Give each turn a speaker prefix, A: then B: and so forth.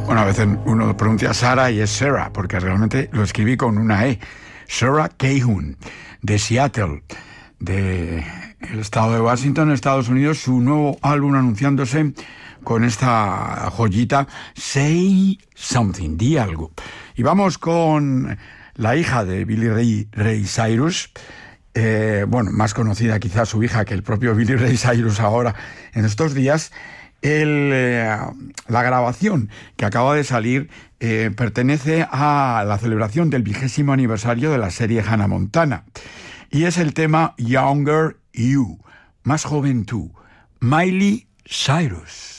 A: Bueno, a veces uno pronuncia Sarah y es Sarah, porque realmente lo escribí con una E. Sarah Calhoun, de Seattle, del estado de Washington, Estados Unidos, su nuevo álbum anunciándose con esta joyita, Say Something, di algo. Y vamos con la hija de Billy Ray Cyrus, más conocida quizás su hija que el propio Billy Ray Cyrus ahora en estos días. La grabación que acaba de salir pertenece a la celebración del 20º aniversario de la serie Hannah Montana y es el tema Younger You, más joven tú, Miley Cyrus.